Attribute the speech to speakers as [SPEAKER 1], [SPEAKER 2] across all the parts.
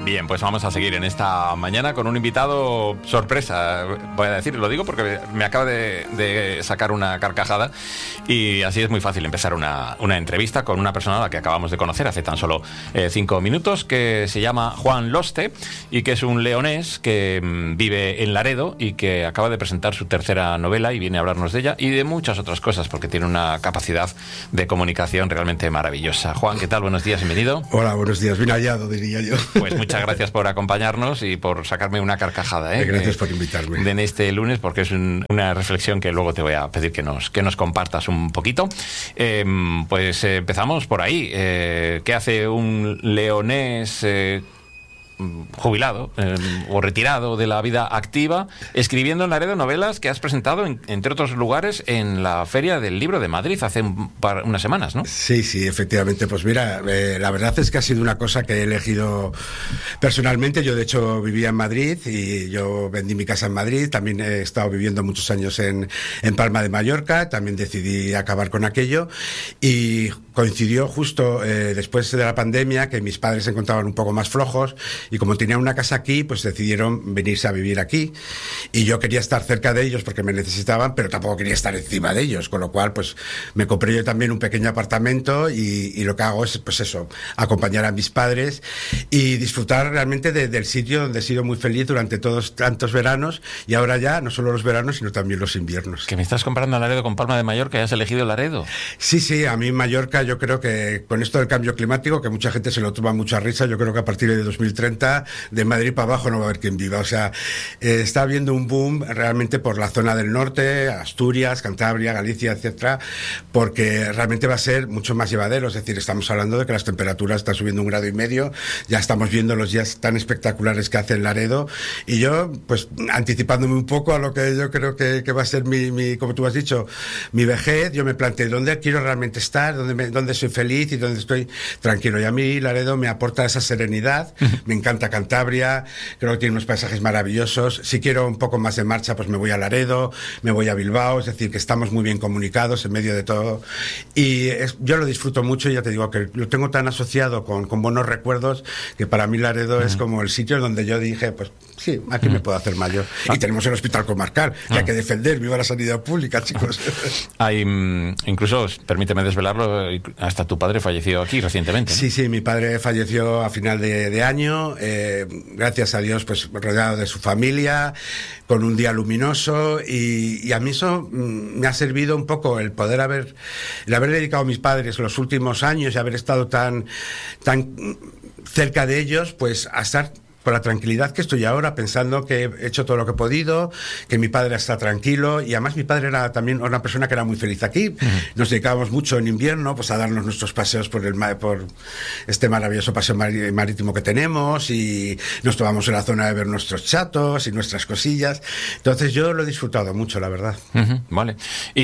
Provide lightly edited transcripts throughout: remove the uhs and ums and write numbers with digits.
[SPEAKER 1] Bien, pues vamos a seguir en esta mañana con un invitado sorpresa, voy a decir, lo digo porque me acaba de sacar una carcajada y así es muy fácil empezar una entrevista con una persona a la que acabamos de conocer hace tan solo 5 minutos, que se llama Juan Loste y que es un leonés que vive en Laredo y que acaba de presentar su tercera novela y viene a hablarnos de ella y de muchas otras cosas porque tiene una capacidad de comunicación realmente maravillosa. Juan, ¿qué tal? Buenos días, bienvenido.
[SPEAKER 2] Hola, buenos días, bien hallado, diría yo.
[SPEAKER 1] Pues muchas gracias por acompañarnos y por sacarme una carcajada.
[SPEAKER 2] Gracias por invitarme.
[SPEAKER 1] En este lunes, porque es una reflexión que luego te voy a pedir que nos compartas un poquito. Pues empezamos por ahí. ¿Qué hace un leonés jubilado o retirado de la vida activa escribiendo en Laredo novelas que has presentado, entre otros lugares, en la Feria del Libro de Madrid hace unas semanas, ¿no?
[SPEAKER 2] Sí, efectivamente. Pues mira, la verdad es que ha sido una cosa que he elegido personalmente. Yo, de hecho, vivía en Madrid y yo vendí mi casa en Madrid. También he estado viviendo muchos años en Palma de Mallorca. También decidí acabar con aquello y coincidió justo después de la pandemia, que mis padres se encontraban un poco más flojos y como tenían una casa aquí, pues decidieron venirse a vivir aquí y yo quería estar cerca de ellos porque me necesitaban, pero tampoco quería estar encima de ellos, con lo cual pues me compré yo también un pequeño apartamento y lo que hago es pues eso, acompañar a mis padres y disfrutar realmente del sitio donde he sido muy feliz durante todos tantos veranos y ahora ya no solo los veranos sino también los inviernos.
[SPEAKER 1] ¿Que me estás comparando a Laredo con Palma de Mallorca y has elegido Laredo?
[SPEAKER 2] Sí, a mí Mallorca, yo creo que con esto del cambio climático, que mucha gente se lo toma mucha risa, yo creo que a partir de 2030 de Madrid para abajo no va a haber quien viva. O sea, está habiendo un boom realmente por la zona del norte, Asturias, Cantabria, Galicia, etcétera, porque realmente va a ser mucho más llevadero. Es decir, estamos hablando de que las temperaturas están subiendo 1,5 grados, ya estamos viendo los días tan espectaculares que hace en Laredo y yo, pues anticipándome un poco a lo que yo creo que va a ser mi, como tú has dicho, mi vejez, yo me planteé dónde quiero realmente estar, dónde soy feliz y dónde estoy tranquilo. Y a mí Laredo me aporta esa serenidad, me encanta Cantabria, creo que tiene unos paisajes maravillosos. Si quiero un poco más de marcha, pues me voy a Laredo, me voy a Bilbao, es decir, que estamos muy bien comunicados en medio de todo. Y yo lo disfruto mucho y ya te digo que lo tengo tan asociado con buenos recuerdos que para mí Laredo es como el sitio donde yo dije, pues sí, aquí me puedo hacer mayor. Y tenemos el hospital comarcal, que hay que defender, viva la sanidad pública, chicos.
[SPEAKER 1] Hay, incluso, permíteme desvelarlo, hasta tu padre falleció aquí recientemente, ¿no?
[SPEAKER 2] Sí, mi padre falleció a final de año, gracias a Dios, pues rodeado de su familia, con un día luminoso y a mí eso me ha servido un poco el poder haber dedicado a mis padres los últimos años y haber estado tan cerca de ellos, pues a estar con la tranquilidad que estoy ahora, pensando que he hecho todo lo que he podido, que mi padre está tranquilo y además mi padre era también una persona que era muy feliz aquí. Nos dedicábamos mucho en invierno pues a darnos nuestros paseos por este maravilloso paseo marítimo que tenemos y nos tomamos en la zona de ver nuestros chatos y nuestras cosillas. Entonces yo lo he disfrutado mucho, la verdad.
[SPEAKER 1] Vale.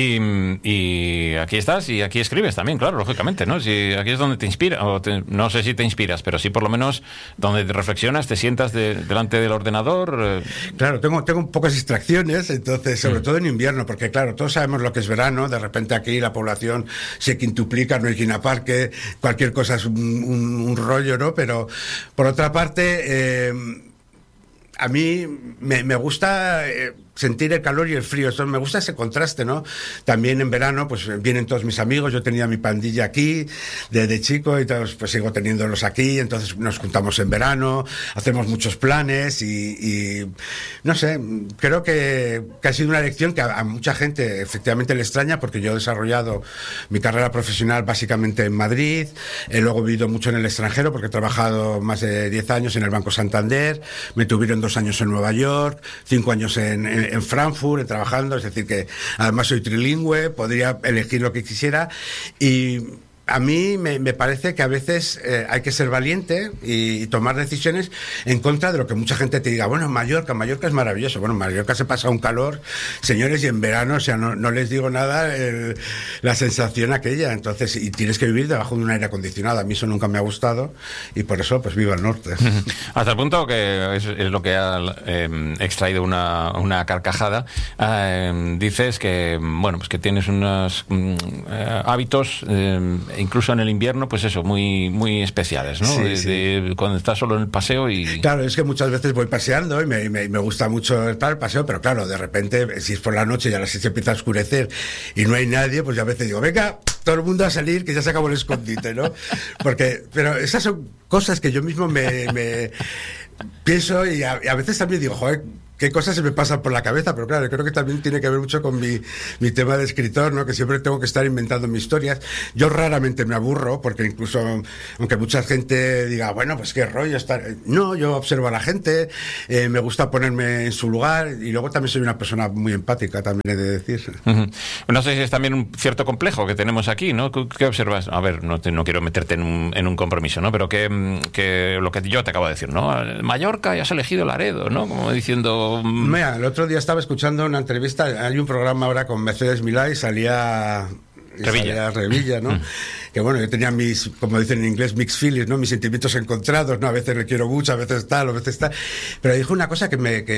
[SPEAKER 1] Y aquí estás y aquí escribes también, claro, lógicamente, ¿no? Si aquí es donde te inspira, no sé si te inspiras, pero sí por lo menos donde te reflexionas, te sientas delante del ordenador.
[SPEAKER 2] Claro, tengo pocas distracciones, entonces, sobre todo en invierno, porque claro, todos sabemos lo que es verano, de repente aquí la población se quintuplica, no hay quien aparque, cualquier cosa es un rollo, ¿no? Pero por otra parte, a mí me gusta sentir el calor y el frío, me gusta ese contraste, ¿no? También en verano, pues vienen todos mis amigos, yo tenía mi pandilla aquí, desde chico, y todos, pues sigo teniéndolos aquí, entonces nos juntamos en verano, hacemos muchos planes y no sé, creo que ha sido una elección que a mucha gente efectivamente le extraña, porque yo he desarrollado mi carrera profesional básicamente en Madrid, luego he vivido mucho en el extranjero, porque he trabajado más de 10 años en el Banco Santander, me tuvieron 2 años en Nueva York, 5 años en Frankfurt, trabajando, es decir que además soy trilingüe, podría elegir lo que quisiera y a mí me parece que a veces hay que ser valiente y tomar decisiones en contra de lo que mucha gente te diga. Bueno, Mallorca es maravilloso. Bueno, Mallorca se pasa un calor, señores, y en verano, o sea, no les digo nada, la sensación aquella. Entonces, y tienes que vivir debajo de un aire acondicionado. A mí eso nunca me ha gustado y por eso, pues vivo al norte.
[SPEAKER 1] Hasta el punto que es lo que ha extraído una carcajada. Dices que, bueno, pues que tienes unos hábitos incluso en el invierno, pues eso, muy especiales, ¿no?
[SPEAKER 2] Sí,
[SPEAKER 1] cuando estás solo en el paseo y...
[SPEAKER 2] Claro, es que muchas veces voy paseando y me gusta mucho estar el paseo, pero claro, de repente, si es por la noche y a las 6 empieza a oscurecer y no hay nadie, pues ya a veces digo, venga, todo el mundo a salir, que ya se acabó el escondite, ¿no? Pero esas son cosas que yo mismo me pienso y a veces también digo, joder, qué cosas se me pasan por la cabeza, pero claro, creo que también tiene que ver mucho con mi tema de escritor, ¿no? Que siempre tengo que estar inventando mis historias. Yo raramente me aburro, porque incluso, aunque mucha gente diga, bueno, pues qué rollo estar... No, yo observo a la gente, me gusta ponerme en su lugar, y luego también soy una persona muy empática, también he de decir.
[SPEAKER 1] No sé si es también un cierto complejo que tenemos aquí, ¿no? ¿Qué observas? A ver, no quiero meterte en un compromiso, ¿no? Pero que lo que yo te acabo de decir, ¿no? Mallorca y has elegido Laredo, ¿no? Como diciendo...
[SPEAKER 2] Mira, el otro día estaba escuchando una entrevista, hay un programa ahora con Mercedes Milá y salía Revilla, ¿no? Que bueno, yo tenía como dicen en inglés, mixed feelings, ¿no? Mis sentimientos encontrados, ¿no? A veces le quiero mucho, a veces tal, pero dijo una cosa que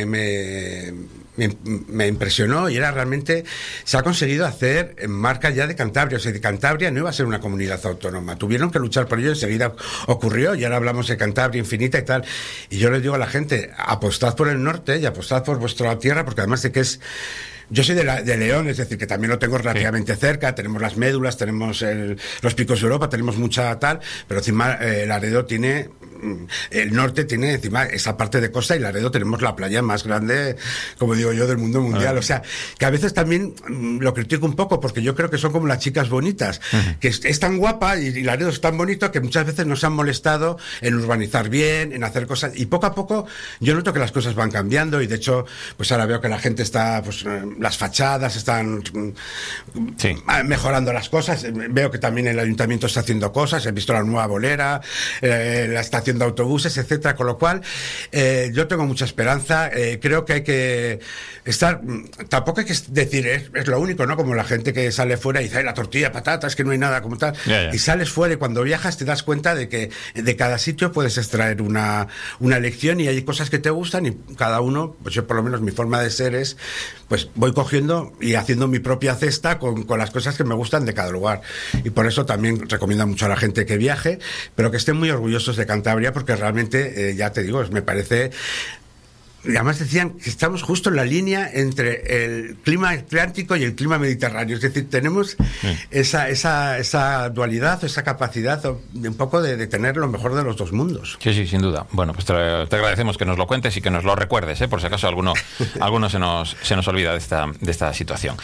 [SPEAKER 2] me impresionó, y era realmente, se ha conseguido hacer marca ya de Cantabria. O sea, de Cantabria no iba a ser una comunidad autónoma, tuvieron que luchar por ello, enseguida ocurrió, y ahora hablamos de Cantabria infinita y tal. Y yo les digo a la gente, apostad por el norte y apostad por vuestra tierra, porque además de que es... Yo soy de León, es decir, que también lo tengo relativamente cerca, tenemos las médulas, tenemos los picos de Europa, tenemos mucha tal, pero encima Laredo tiene... El norte tiene encima esa parte de costa, y Laredo tenemos la playa más grande, como digo yo, del mundo mundial. O sea, que a veces también lo critico un poco, porque yo creo que son como las chicas bonitas, que es tan guapa y Laredo es tan bonito que muchas veces nos han molestado en urbanizar bien, en hacer cosas, y poco a poco yo noto que las cosas van cambiando, y de hecho, pues ahora veo que la gente está, pues las fachadas están mejorando las cosas, veo que también el ayuntamiento está haciendo cosas, he visto la nueva bolera, la estación de autobuses, etcétera, con lo cual yo tengo mucha esperanza. Creo que hay que estar, tampoco hay que decir es lo único, ¿no? Como la gente que sale fuera y dice, ay, la tortilla de patatas, que no hay nada como tal, y sales fuera, y cuando viajas te das cuenta de que de cada sitio puedes extraer una lección, y hay cosas que te gustan, y cada uno, pues yo por lo menos mi forma de ser es, pues voy cogiendo y haciendo mi propia cesta con las cosas que me gustan de cada lugar, y por eso también recomiendo mucho a la gente que viaje, pero que estén muy orgullosos de Cantabria, porque realmente, ya te digo, me parece... Y además decían que estamos justo en la línea entre el clima atlántico y el clima mediterráneo. Es decir, tenemos esa dualidad, esa capacidad de un poco de tener lo mejor de los dos mundos.
[SPEAKER 1] Sí, sin duda. Bueno, pues te agradecemos que nos lo cuentes y que nos lo recuerdes, por si acaso alguno se nos olvida de esta situación.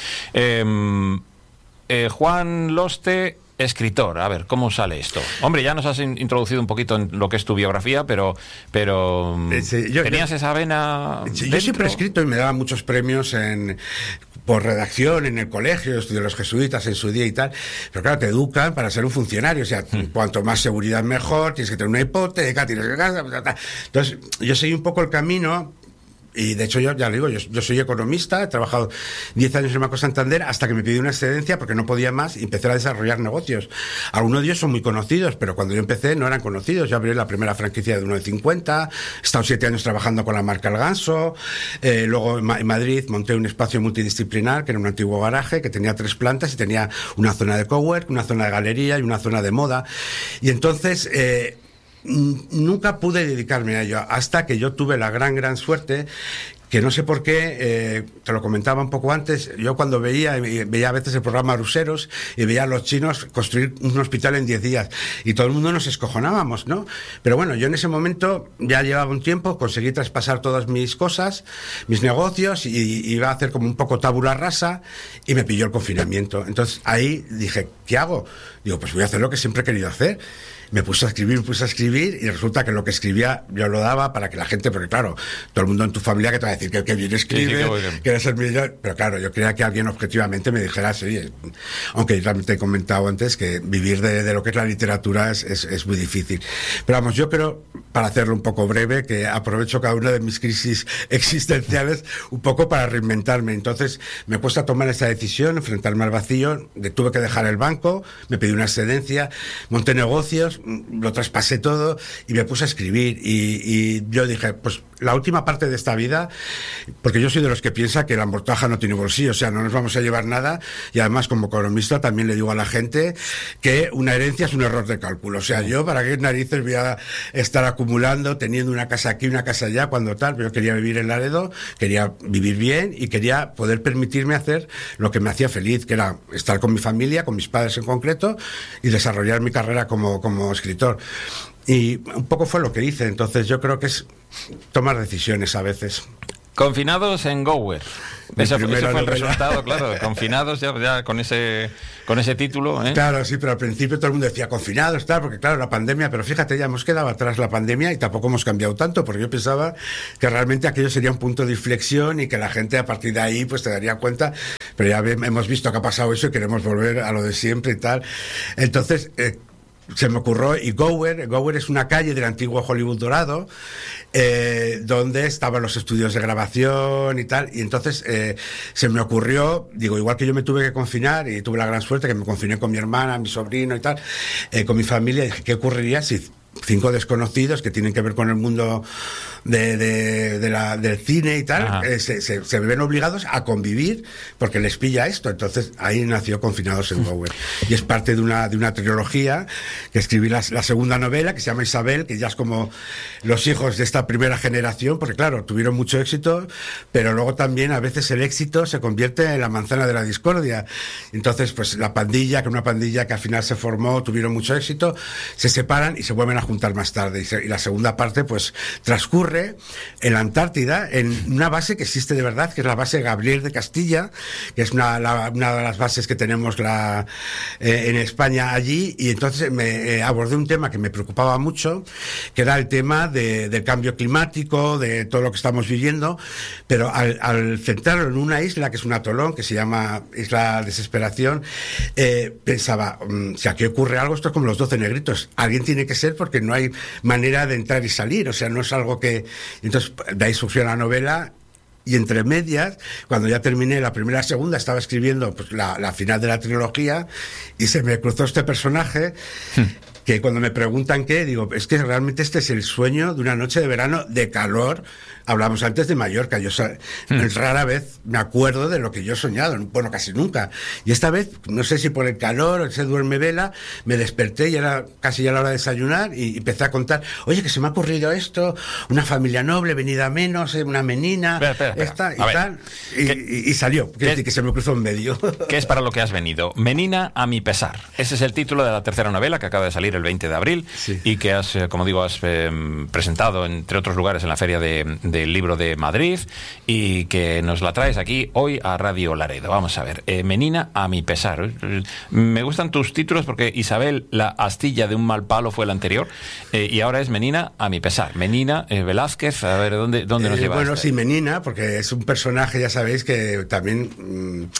[SPEAKER 1] Juan Loste, escritor. A ver, ¿cómo sale esto? Hombre, ya nos has introducido un poquito en lo que es tu biografía, pero ¿tenías esa vena dentro?
[SPEAKER 2] Yo siempre he escrito y me daban muchos premios por redacción en el colegio, estudié los jesuitas en su día y tal, pero claro, te educan para ser un funcionario, o sea, cuanto más seguridad mejor, tienes que tener una hipoteca, tienes que... Entonces, yo seguí un poco el camino. Y de hecho, yo ya le digo, yo soy economista, he trabajado 10 años en Banco Santander hasta que me pedí una excedencia porque no podía más y empecé a desarrollar negocios. Algunos de ellos son muy conocidos, pero cuando yo empecé no eran conocidos. Yo abrí la primera franquicia de 1,50, he estado 7 años trabajando con la marca El Ganso, luego en Madrid monté un espacio multidisciplinar que era un antiguo garaje que tenía 3 plantas y tenía una zona de cowork, una zona de galería y una zona de moda. Y entonces... nunca pude dedicarme a ello hasta que yo tuve la gran suerte que no sé por qué, te lo comentaba un poco antes, yo cuando veía a veces el programa Ruseros y veía a los chinos construir un hospital en 10 días y todo el mundo nos escojonábamos, ¿no? Pero bueno, yo en ese momento ya llevaba un tiempo, conseguí traspasar todas mis cosas, mis negocios, y iba a hacer como un poco tabula rasa, y me pilló el confinamiento. Entonces ahí dije, ¿qué hago? Digo, pues voy a hacer lo que siempre he querido hacer. Me puse a escribir, y resulta que lo que escribía yo lo daba para que la gente, porque claro, todo el mundo en tu familia que te va a decir que bien escribe, que eres el millón, pero claro, yo quería que alguien objetivamente me dijera, sí, aunque yo también te he comentado antes que vivir de lo que es la literatura es muy difícil. Pero vamos, yo creo, para hacerlo un poco breve, que aprovecho cada una de mis crisis existenciales un poco para reinventarme. Entonces me he puesto a tomar esa decisión, enfrentarme al vacío, tuve que dejar el banco, me pedí una excedencia, monté negocios, entonces lo traspasé todo y me puse a escribir y yo dije, pues la última parte de esta vida, porque yo soy de los que piensa que la mortaja no tiene bolsillo, o sea, no nos vamos a llevar nada, y además como economista también le digo a la gente que una herencia es un error de cálculo, o sea, yo para qué narices voy a estar acumulando, teniendo una casa aquí, una casa allá, cuando tal, yo quería vivir en Laredo, quería vivir bien y quería poder permitirme hacer lo que me hacía feliz, que era estar con mi familia, con mis padres en concreto, y desarrollar mi carrera como escritor. Y un poco fue lo que hice, entonces yo creo que es tomar decisiones a veces.
[SPEAKER 1] Confinados en Gower. Ese fue el resultado, claro. Confinados ya con ese título, ¿eh?
[SPEAKER 2] Claro, sí, pero al principio todo el mundo decía confinados, tal, porque claro, la pandemia, pero fíjate, ya hemos quedado atrás la pandemia y tampoco hemos cambiado tanto, porque yo pensaba que realmente aquello sería un punto de inflexión y que la gente a partir de ahí pues te daría cuenta, pero ya hemos visto que ha pasado eso y queremos volver a lo de siempre y tal. Entonces, se me ocurrió, y Gower es una calle del antiguo Hollywood dorado, donde estaban los estudios de grabación y tal, y entonces se me ocurrió, digo, igual que yo me tuve que confinar, y tuve la gran suerte que me confiné con mi hermana, mi sobrino y tal, con mi familia, dije, ¿qué ocurriría si 5 desconocidos que tienen que ver con el mundo del cine y tal, se ven obligados a convivir porque les pilla esto? Entonces ahí nació Confinados en Gower, y es parte de una trilogía que escribí, la segunda novela, que se llama Isabel, que ya es como los hijos de esta primera generación, porque claro, tuvieron mucho éxito, pero luego también a veces el éxito se convierte en la manzana de la discordia. Entonces pues la pandilla, que una pandilla que al final se formó, tuvieron mucho éxito, se separan y se vuelven a juntar más tarde, y la segunda parte pues transcurre en la Antártida, en una base que existe de verdad, que es la base Gabriel de Castilla, que es una de las bases que tenemos en España allí, y entonces me abordé un tema que me preocupaba mucho, que era el tema del cambio climático, de todo lo que estamos viviendo, pero al centrarlo en una isla, que es un atolón, que se llama Isla Desesperación, pensaba, si aquí ocurre algo, esto es como los 12 negritos, alguien tiene que ser, porque no hay manera de entrar y salir, o sea, no es algo que... Entonces, de ahí surgió la novela, y entre medias, cuando ya terminé la primera y la segunda, estaba escribiendo pues, la final de la trilogía, y se me cruzó este personaje... que cuando me preguntan qué, digo, es que realmente este es el sueño de una noche de verano de calor. Hablamos antes de Mallorca, yo rara vez me acuerdo de lo que yo he soñado, bueno, casi nunca. Y esta vez, no sé si por el calor, ese duerme vela, me desperté y era casi ya la hora de desayunar, y empecé a contar, oye, que se me ha ocurrido esto, una familia noble, venida menos, una menina, esta y tal, y salió, que se me cruzó en medio.
[SPEAKER 1] ¿Qué es para lo que has venido? Menina a mi pesar. Ese es el título de la tercera novela que acaba de salir el 20 de abril, sí. Y que has, como digo, has presentado entre otros lugares en la Feria del Libro de Madrid, y que nos la traes aquí hoy a Radio Laredo. Vamos a ver, Menina a mi pesar. Me gustan tus títulos porque Isabel, la astilla de un mal palo, fue el anterior, y ahora es Menina a mi pesar. Menina Velázquez, a ver, ¿dónde nos lleva?
[SPEAKER 2] Bueno, sí, Menina, porque es un personaje, ya sabéis que también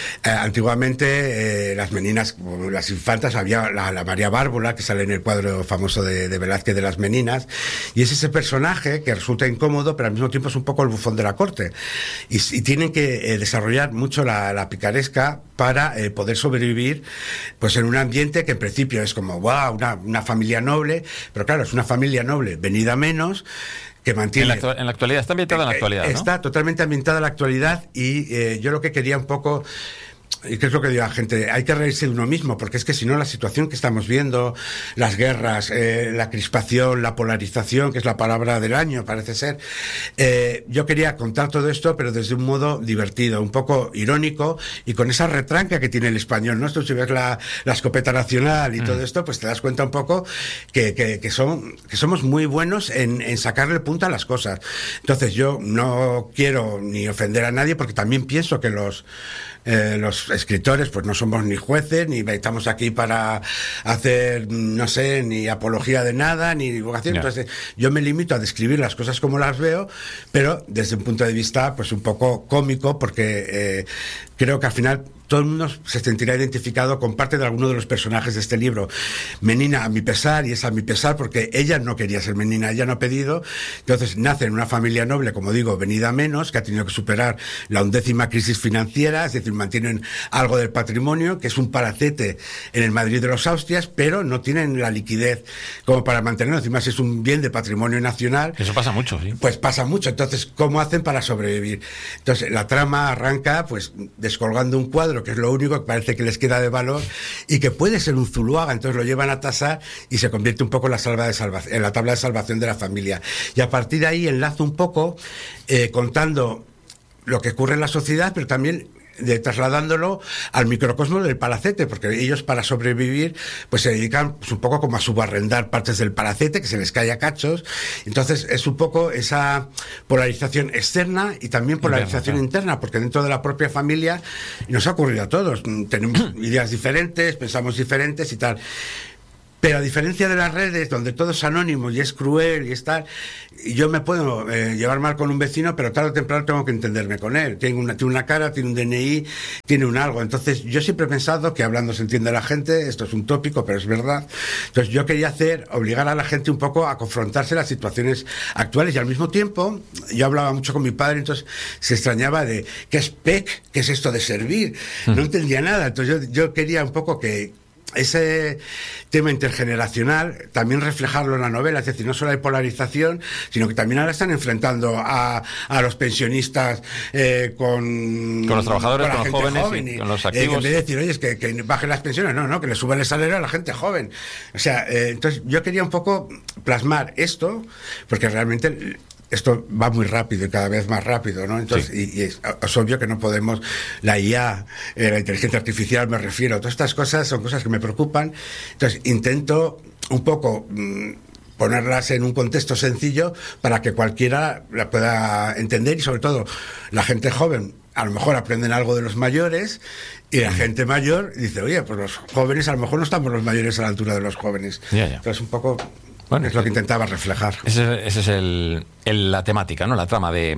[SPEAKER 2] antiguamente las meninas, las infantas, había la María Bárbara, que sale en el cuadro famoso de Velázquez de las Meninas, y es ese personaje que resulta incómodo, pero al mismo tiempo es un poco el bufón de la corte, y tienen que desarrollar mucho la picaresca para poder sobrevivir pues en un ambiente que en principio es como wow, una familia noble, pero claro, es una familia noble venida menos, que mantiene...
[SPEAKER 1] En la actualidad, está ambientada en la actualidad, ¿no?
[SPEAKER 2] Está totalmente ambientada en la actualidad, y yo lo que quería un poco... Y que es lo que digo a la gente, hay que reírse de uno mismo, porque es que si no, la situación que estamos viendo, las guerras, la crispación, la polarización, que es la palabra del año, parece ser, yo quería contar todo esto, pero desde un modo divertido, un poco irónico, y con esa retranca que tiene el español, ¿no? Esto, si ves la escopeta nacional y todo esto, pues te das cuenta un poco que somos muy buenos en sacarle punta a las cosas. Entonces yo no quiero ni ofender a nadie, porque también pienso que los escritores pues no somos ni jueces, ni estamos aquí para hacer, no sé, ni apología de nada, ni divulgación. Entonces yo me limito a describir las cosas como las veo, pero desde un punto de vista pues un poco cómico, porque creo que al final todo el mundo se sentirá identificado con parte de alguno de los personajes de este libro. Menina a mi pesar, y es a mi pesar porque ella no quería ser menina, ella no ha pedido, entonces nace en una familia noble, como digo, venida a menos, que ha tenido que superar la 11ª crisis financiera, es decir, mantienen algo del patrimonio, que es un palacete en el Madrid de los Austrias, pero no tienen la liquidez como para mantenerlo, encima es un bien de patrimonio nacional.
[SPEAKER 1] Eso pasa mucho, sí.
[SPEAKER 2] Pues pasa mucho, entonces, ¿cómo hacen para sobrevivir? Entonces, la trama arranca, pues, descolgando un cuadro, que es lo único que parece que les queda de valor, y que puede ser un Zuluaga, entonces lo llevan a tasar y se convierte un poco en la tabla de salvación de la familia. Y a partir de ahí enlazo un poco contando lo que ocurre en la sociedad, pero también trasladándolo al microcosmos del palacete, porque ellos para sobrevivir pues se dedican pues, un poco como a subarrendar partes del palacete que se les cae a cachos. Entonces es un poco esa polarización externa y también polarización interna, porque dentro de la propia familia nos ha ocurrido a todos, tenemos ideas diferentes, pensamos diferentes y tal. Pero a diferencia de las redes, donde todo es anónimo y es cruel y es tal, yo me puedo llevar mal con un vecino, pero tarde o temprano tengo que entenderme con él. Tiene una cara, tiene un DNI, tiene un algo. Entonces, yo siempre he pensado que hablando se entiende la gente, esto es un tópico, pero es verdad. Entonces, yo quería obligar a la gente un poco a confrontarse las situaciones actuales y al mismo tiempo, yo hablaba mucho con mi padre, entonces se extrañaba de ¿qué es PEC? ¿Qué es esto de servir? No entendía nada. Entonces, yo quería un poco que ese tema intergeneracional también reflejarlo en la novela, es decir, no solo hay polarización, sino que también ahora están enfrentando a los pensionistas con
[SPEAKER 1] los trabajadores, con los jóvenes,
[SPEAKER 2] joven,
[SPEAKER 1] y con los activos.
[SPEAKER 2] En vez de decir, oye, es que bajen las pensiones, no, que le suban el salario a la gente joven. O sea, entonces yo quería un poco plasmar esto, porque realmente esto va muy rápido y cada vez más rápido, ¿no? Entonces, sí. y es obvio que no podemos, la IA, la inteligencia artificial me refiero, todas estas cosas son cosas que me preocupan. Entonces, intento un poco ponerlas en un contexto sencillo para que cualquiera la pueda entender y sobre todo la gente joven a lo mejor aprenden algo de los mayores y la gente mayor dice, oye, pues los jóvenes a lo mejor no estamos los mayores a la altura de los jóvenes.
[SPEAKER 1] Ya.
[SPEAKER 2] Entonces, un poco...
[SPEAKER 1] Bueno,
[SPEAKER 2] es lo que intentaba reflejar.
[SPEAKER 1] Ese es la temática, ¿no? La trama de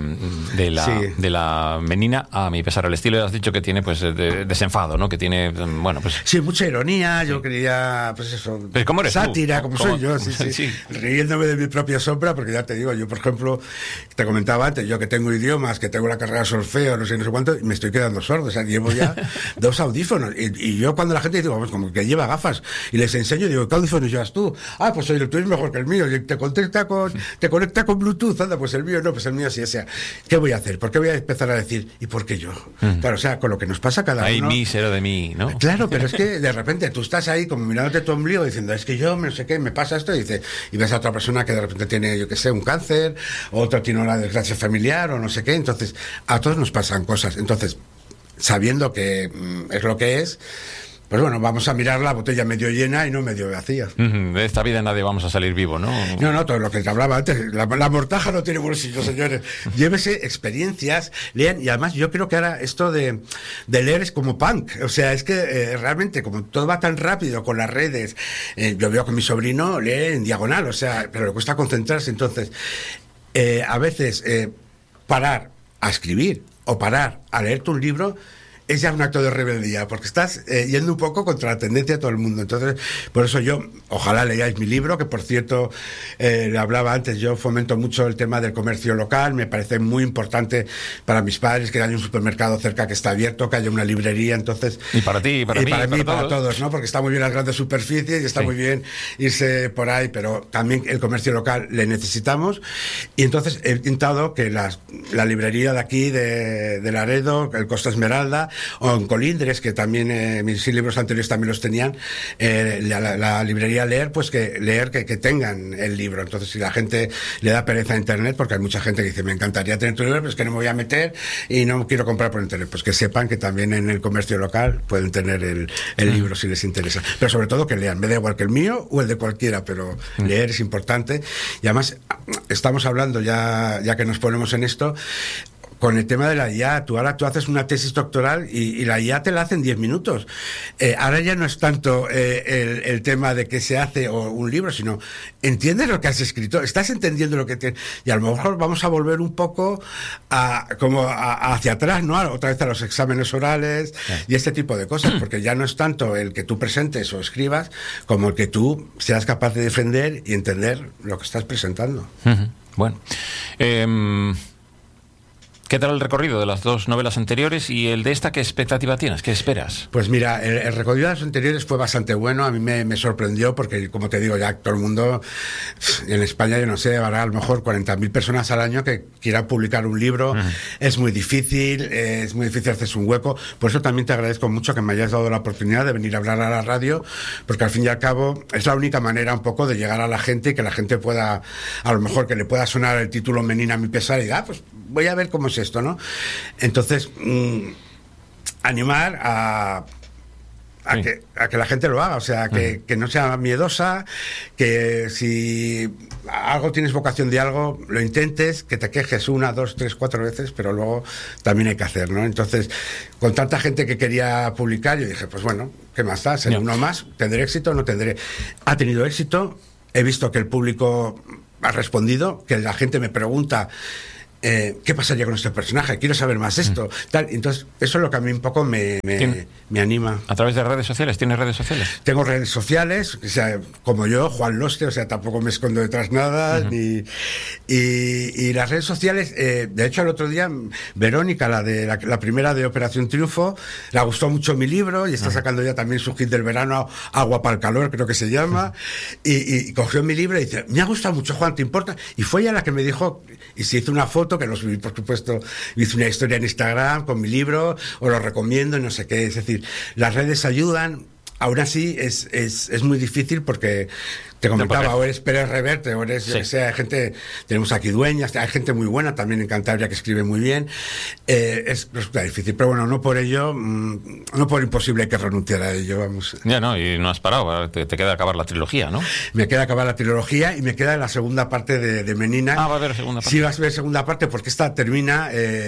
[SPEAKER 1] la menina, a mi pesar. El estilo, has dicho que tiene, pues, desenfado, ¿no? Que tiene, bueno, pues...
[SPEAKER 2] Sí, mucha ironía, yo quería, pues eso...
[SPEAKER 1] Pero ¿cómo eres
[SPEAKER 2] sátira,
[SPEAKER 1] tú?
[SPEAKER 2] como soy yo, sí. Riéndome de mi propia sombra, porque ya te digo, yo, por ejemplo, te comentaba antes, yo que tengo idiomas, que tengo la carrera de solfeo, no sé cuánto, y me estoy quedando sordo, o sea, llevo ya 2 audífonos. Y yo cuando la gente dice, vamos, como que lleva gafas, y les enseño, digo, ¿qué audífonos llevas tú? Ah, pues oye, el tuyo es mejor que el mío, y te conecta con Bluetooth, anda, pues el mío no, pues el mío sí, o sea, ¿qué voy a hacer? ¿Por qué voy a empezar a decir, ¿y por qué yo? Claro, o sea, con lo que nos pasa a cada uno...
[SPEAKER 1] Hay mísero de mí, ¿no?
[SPEAKER 2] Claro, pero es que de repente tú estás ahí como mirándote tu ombligo diciendo, es que yo no sé qué, me pasa esto, y ves a otra persona que de repente tiene, yo qué sé, un cáncer, otro tiene una desgracia familiar o no sé qué, entonces a todos nos pasan cosas. Entonces, sabiendo que es lo que es, pues bueno, vamos a mirar la botella medio llena y no medio vacía.
[SPEAKER 1] De esta vida nadie vamos a salir vivo, ¿no?
[SPEAKER 2] No, todo lo que te hablaba antes. La mortaja no tiene bolsillo, señores. Llévese experiencias, lean. Y además yo creo que ahora esto de leer es como punk. O sea, es que realmente como todo va tan rápido con las redes, yo veo que mi sobrino lee en diagonal, o sea, pero le cuesta concentrarse. Entonces, a veces parar a escribir o parar a leerte un libro es ya un acto de rebeldía, porque estás yendo un poco contra la tendencia de todo el mundo. Entonces, por eso yo, ojalá leáis mi libro, que por cierto, le hablaba antes, yo fomento mucho el tema del comercio local, me parece muy importante para mis padres que haya un supermercado cerca que está abierto, que haya una librería, entonces...
[SPEAKER 1] Y para ti, y para mí,
[SPEAKER 2] y para todos, ¿no? Porque está muy bien las grandes superficies y está muy bien irse por ahí, pero también el comercio local le necesitamos, y entonces he intentado que la librería de aquí, de Laredo, el Costa Esmeralda, o en Colindres, que también mis libros anteriores también los tenían, la librería Leer, pues que tengan el libro. Entonces, si la gente le da pereza a internet, porque hay mucha gente que dice, me encantaría tener tu libro, pero es que no me voy a meter y no quiero comprar por internet, pues que sepan que también en el comercio local pueden tener el libro si les interesa. Pero sobre todo que lean, me da igual que el mío o el de cualquiera, pero leer es importante. Y además, estamos hablando, ya que nos ponemos en esto, con el tema de la IA. Tú haces una tesis doctoral y la IA te la hace en 10 minutos. Ahora ya no es tanto el tema de qué se hace o un libro, sino entiendes lo que has escrito, estás entendiendo lo que te... Y a lo mejor vamos a volver un poco hacia atrás, ¿no? Otra vez a los exámenes orales y este tipo de cosas, porque ya no es tanto el que tú presentes o escribas como el que tú seas capaz de defender y entender lo que estás presentando.
[SPEAKER 1] Bueno, ¿qué tal el recorrido de las dos novelas anteriores y el de esta? ¿Qué expectativa tienes? ¿Qué esperas?
[SPEAKER 2] Pues mira, el recorrido de las anteriores fue bastante bueno. A mí me sorprendió porque, como te digo, ya todo el mundo en España, yo no sé, habrá a lo mejor 40.000 personas al año que quieran publicar un libro. Es muy difícil hacerse un hueco. Por eso también te agradezco mucho que me hayas dado la oportunidad de venir a hablar a la radio, porque al fin y al cabo es la única manera un poco de llegar a la gente y que la gente pueda, a lo mejor que le pueda sonar el título Menina a mi pesar y diga, pues voy a ver cómo es esto, ¿no? Entonces, animar a que la gente lo haga, o sea, que no sea miedosa, que si algo tienes vocación de algo, lo intentes, que te quejes 1, 2, 3, 4 veces, pero luego también hay que hacer, ¿no? Entonces, con tanta gente que quería publicar, yo dije, pues bueno, ¿qué más da? Seré uno más, ¿tendré éxito o no tendré? Ha tenido éxito, he visto que el público ha respondido, que la gente me pregunta ¿qué pasaría con este personaje? Quiero saber más esto, tal. Entonces, eso es lo que a mí un poco me anima.
[SPEAKER 1] ¿A través de redes sociales? ¿Tienes redes sociales?
[SPEAKER 2] Tengo redes sociales, o sea, como yo, Juan Loste, o sea, tampoco me escondo detrás nada. Y las redes sociales, de hecho, el otro día, Verónica, la primera de Operación Triunfo, le gustó mucho mi libro y está sacando ya también su hit del verano, Agua para el calor, creo que se llama, y cogió mi libro y dice, me ha gustado mucho, Juan, ¿te importa? Y fue ella la que me dijo, y se hizo una foto, que lo subí, por supuesto, hice una historia en Instagram con mi libro, os lo recomiendo y no sé qué. Es decir, las redes ayudan. Aún así es muy difícil porque te comentaba, o eres Pérez Reverte, o eres, yo que sé, hay gente, tenemos aquí Dueñas, hay gente muy buena también en Cantabria que escribe muy bien. Resulta difícil, pero bueno, no por ello, no por imposible que renunciar a ello, vamos.
[SPEAKER 1] Ya no, y no has parado, te queda acabar la trilogía, ¿no?
[SPEAKER 2] Me queda acabar la trilogía y me queda la segunda parte de Menina.
[SPEAKER 1] Va a haber segunda parte.
[SPEAKER 2] Sí, va a haber segunda parte porque esta termina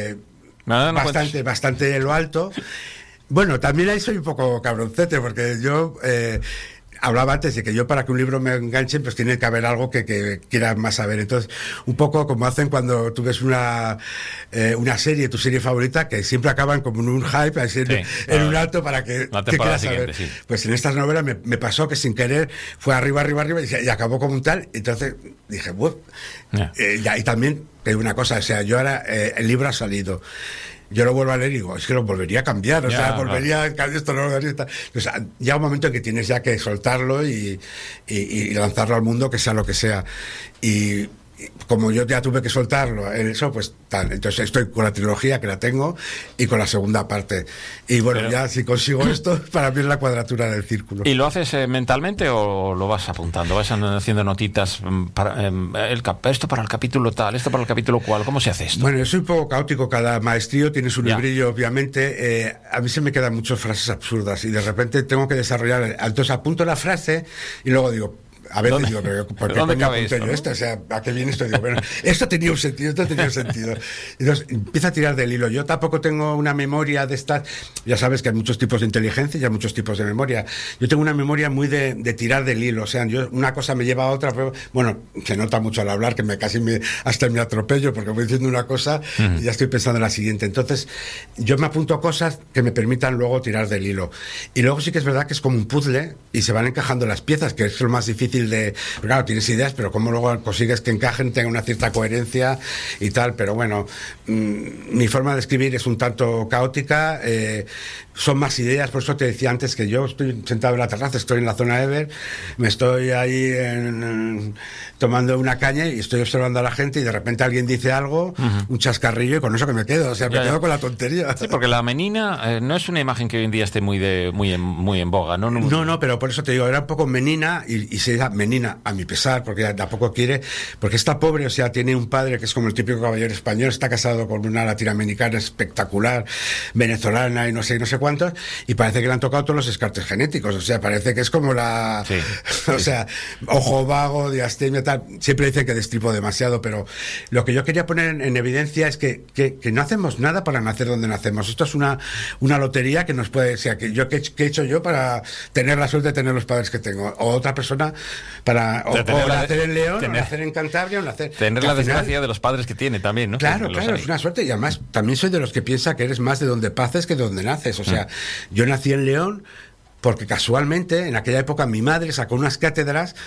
[SPEAKER 2] bastante en lo alto. Bueno, también ahí soy un poco cabroncete, porque yo hablaba antes de que yo, para que un libro me enganche, pues tiene que haber algo que quiera más saber. Entonces, un poco como hacen cuando tú ves una serie, tu serie favorita, que siempre acaban como en un hype, así en un alto para que quieras saber. Sí. Pues en estas novelas me pasó que sin querer fue arriba y acabó como un tal. Entonces dije, bueno, y también te digo una cosa, o sea, yo ahora el libro ha salido. Yo lo vuelvo a leer y digo, es que lo volvería a cambiar, volvería a cambiar esto, no, esto. O sea, llega un momento en que tienes ya que soltarlo y lanzarlo al mundo, que sea lo que sea. Y como yo ya tuve que soltarlo en eso, pues tal. Entonces estoy con la trilogía, que la tengo, y con la segunda parte. Y bueno, ya si consigo esto, para mí es la cuadratura del círculo.
[SPEAKER 1] ¿Y lo haces mentalmente o lo vas apuntando? ¿Vas haciendo notitas para esto para el capítulo tal, esto para el capítulo cual? ¿Cómo se hace esto?
[SPEAKER 2] Bueno, yo soy un poco caótico. Cada maestrío tiene su librillo, obviamente. A mí se me quedan muchas frases absurdas y de repente tengo que desarrollar. Entonces apunto la frase y luego digo, a veces digo, pero ¿por qué coño apunté yo esto? O sea, ¿a qué viene esto? Digo, bueno, esto tenía un sentido, Entonces empiezo a tirar del hilo. Yo tampoco tengo una memoria de estas. Ya sabes que hay muchos tipos de inteligencia y hay muchos tipos de memoria. Yo tengo una memoria muy de tirar del hilo. O sea, una cosa me lleva a otra. Pero, bueno, se nota mucho al hablar que hasta me atropello porque voy diciendo una cosa y ya estoy pensando en la siguiente. Entonces, yo me apunto cosas que me permitan luego tirar del hilo. Y luego sí que es verdad que es como un puzzle y se van encajando las piezas, que es lo más difícil claro, tienes ideas, pero cómo luego consigues que encajen, tengan una cierta coherencia y tal. Pero bueno, mi forma de escribir es un tanto caótica, son más ideas. Por eso te decía antes que yo estoy sentado en la terraza, estoy en la zona Ever, me estoy ahí tomando una caña y estoy observando a la gente y de repente alguien dice algo, un chascarrillo, y con eso que me quedo, o sea, me quedo con la tontería.
[SPEAKER 1] Sí, porque la menina no es una imagen que hoy en día esté muy en boga, ¿no?
[SPEAKER 2] No, pero por eso te digo, era un poco menina y se hija Menina, a mi pesar, porque tampoco quiere, porque está pobre, o sea, tiene un padre que es como el típico caballero español, está casado con una latinoamericana espectacular, venezolana y no sé cuántos, y parece que le han tocado todos los descartes genéticos, o sea, parece que es como la...
[SPEAKER 1] Sí,
[SPEAKER 2] o sea, ojo vago, diastemia, tal, siempre dicen que destripo demasiado, pero lo que yo quería poner en evidencia es que no hacemos nada para nacer donde nacemos. Esto es una lotería que nos puede... O sea, que he hecho yo para tener la suerte de tener los padres que tengo, o otra persona para o nacer en León, o nacer en Cantabria, o nacer...
[SPEAKER 1] Tener la desgracia de los padres que tiene también, ¿no?
[SPEAKER 2] Claro, es una suerte, y además también soy de los que piensa que eres más de donde paces que de donde naces. O sea, yo nací en León porque casualmente en aquella época mi madre sacó unas cátedras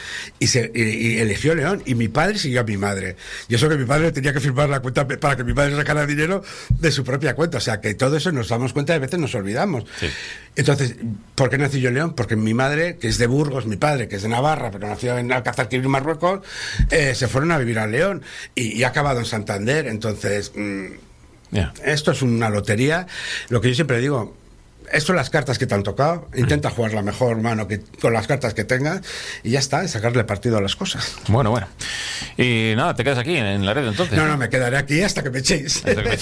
[SPEAKER 2] y eligió León, y mi padre siguió a mi madre. Y eso que mi padre tenía que firmar la cuenta para que mi madre sacara dinero de su propia cuenta. O sea, que todo eso nos damos cuenta y a veces nos olvidamos. Sí. Entonces, ¿por qué nací yo en León? Porque mi madre, que es de Burgos, mi padre, que es de Navarra, pero nació en Alcázar Quibir, Marruecos, se fueron a vivir a León y ha acabado en Santander. Entonces, esto es una lotería. Lo que yo siempre digo... Esto son las cartas que te han tocado. Intenta jugar la mejor mano con las cartas que tengas y ya está, y sacarle partido a las cosas.
[SPEAKER 1] Bueno. Y nada, ¿te quedas aquí en Laredo entonces?
[SPEAKER 2] No, me quedaré aquí hasta que me echéis.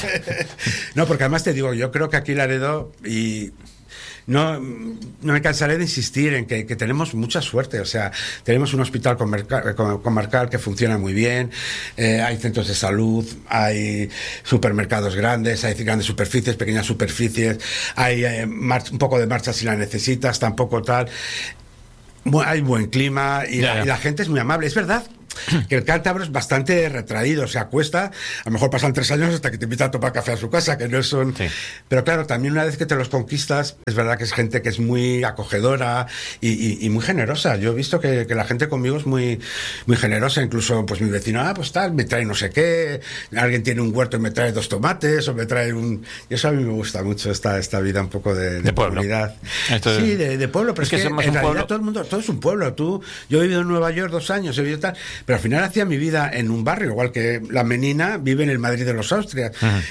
[SPEAKER 2] No, porque además te digo, yo creo que aquí Laredo y... No me cansaré de insistir en que tenemos mucha suerte. O sea, tenemos un hospital comarcal que funciona muy bien, hay centros de salud, hay supermercados grandes, hay grandes superficies, pequeñas superficies, hay un poco de marcha si la necesitas, tampoco tal. Hay buen clima y la gente es muy amable. Es verdad que el cántabro es bastante retraído, o sea, cuesta, a lo mejor pasan 3 años hasta que te invita a tomar café a su casa, que no son... Sí. Pero claro, también una vez que te los conquistas, es verdad que es gente que es muy acogedora y muy generosa. Yo he visto que la gente conmigo es muy, muy generosa, incluso pues mi vecino, pues tal, me trae no sé qué, alguien tiene un huerto y me trae 2 tomates, o me trae un... Y eso a mí me gusta mucho, esta vida un poco de comunidad. Sí, de pueblo, pero es que en realidad todo es un pueblo. Yo he vivido en Nueva York 2 años, he vivido tal... Pero al final hacía mi vida en un barrio, igual que la Menina vive en el Madrid de los Austrias.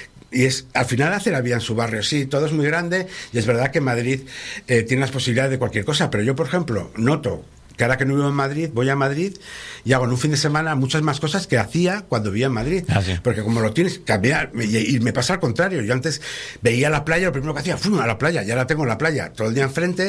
[SPEAKER 2] Y al final hace la vida en su barrio. Sí, todo es muy grande y es verdad que Madrid tiene las posibilidades de cualquier cosa, pero yo, por ejemplo, noto que ahora que no vivo en Madrid, voy a Madrid y hago en un fin de semana muchas más cosas que hacía cuando vivía en Madrid. Sí. Porque como lo tienes, cambiar, y me pasa al contrario. Yo antes veía la playa, lo primero que hacía, ¡fum!, a la playa, ya la tengo en la playa todo el día enfrente.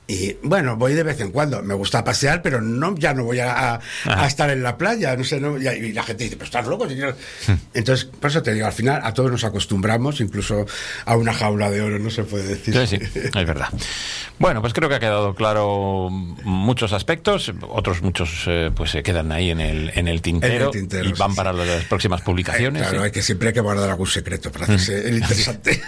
[SPEAKER 2] Y bueno, voy de vez en cuando, me gusta pasear, pero ya no voy a estar en la playa, no sé, y la gente dice, pero estás loco, señor. Entonces, por eso te digo, al final a todos nos acostumbramos, incluso a una jaula de oro, no se puede decir.
[SPEAKER 1] Sí, es verdad. Bueno, pues creo que ha quedado claro muchos aspectos, otros muchos pues se quedan ahí en el tintero y van para las próximas publicaciones.
[SPEAKER 2] Claro, siempre hay que guardar algún secreto para hacerse el interesante.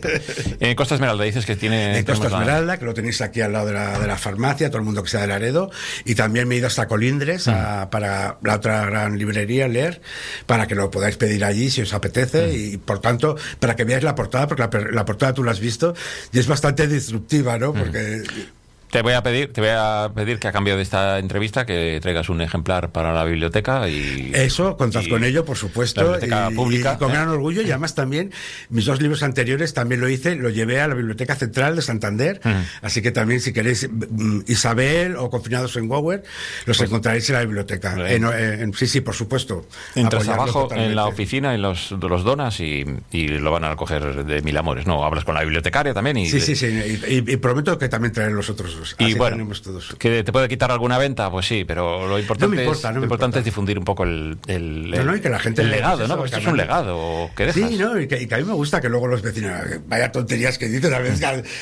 [SPEAKER 1] Costa Esmeralda, dices que tiene...
[SPEAKER 2] En Costa Esmeralda, que lo tenéis aquí al lado de la farmacia, todo el mundo que sea de Laredo, y también me he ido hasta Colindres para la otra gran librería, Leer, para que lo podáis pedir allí si os apetece, y por tanto, para que veáis la portada, porque la portada tú la has visto, y es bastante disruptiva, ¿no? Porque...
[SPEAKER 1] Te voy a pedir que a cambio de esta entrevista que traigas un ejemplar para la biblioteca y...
[SPEAKER 2] Eso, contad con ello, por supuesto.
[SPEAKER 1] La biblioteca pública.
[SPEAKER 2] Y con gran orgullo, y además también, mis 2 libros anteriores también lo llevé a la Biblioteca Central de Santander, así que también si queréis Isabel o Confinados en Gower, los encontraréis en la biblioteca. Sí, por supuesto.
[SPEAKER 1] Entras abajo totalmente en la oficina y los donas y lo van a coger de mil amores, ¿no? Hablas con la bibliotecaria también y...
[SPEAKER 2] Sí, y prometo que también traeré los otros.
[SPEAKER 1] Y así bueno, todos. ¿Que te puede quitar alguna venta? Pues sí, pero lo importante es difundir un poco el
[SPEAKER 2] y que la gente
[SPEAKER 1] el legado, ¿no? Porque esto es un legado que dejas.
[SPEAKER 2] Sí, ¿no? Y que a mí me gusta que luego los vecinos, vaya tonterías que dicen, a veces,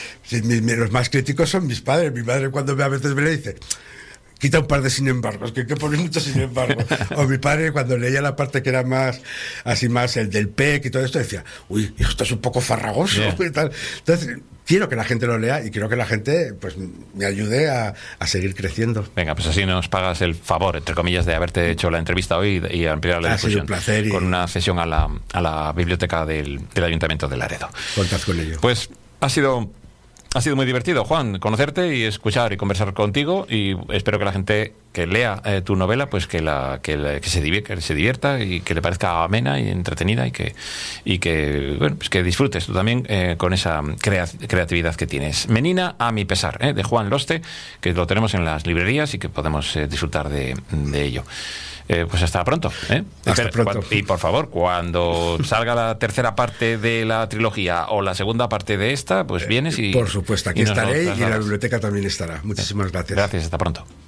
[SPEAKER 2] los más críticos son mis padres. Mi madre cuando a veces me le dice, quita un par de sin embargos, que poner mucho sin embargo. O mi padre, cuando leía la parte que era más el del PEC y todo esto, decía, uy, esto es un poco farragoso y tal. Entonces, quiero que la gente lo lea y quiero que la gente pues me ayude a seguir creciendo.
[SPEAKER 1] Venga, pues así nos pagas el favor, entre comillas, de haberte hecho la entrevista hoy y ampliar la difusión.
[SPEAKER 2] Ha sido un placer.
[SPEAKER 1] Con una cesión a la biblioteca del Ayuntamiento de Laredo.
[SPEAKER 2] Contad con ello.
[SPEAKER 1] Pues ha sido muy divertido, Juan, conocerte y escuchar y conversar contigo, y espero que la gente que lea tu novela, pues que se divierta y que le parezca amena y entretenida y que bueno, pues que disfrutes tú también con esa creatividad que tienes. Menina a mi pesar, de Juan Loste, que lo tenemos en las librerías y que podemos disfrutar de ello. Pues hasta pronto.
[SPEAKER 2] Hasta pronto.
[SPEAKER 1] Y por favor, cuando salga la tercera parte de la trilogía o la segunda parte de esta, pues vienes y...
[SPEAKER 2] Por supuesto, aquí estaré y en la biblioteca también estará. Muchísimas gracias.
[SPEAKER 1] Gracias, hasta pronto.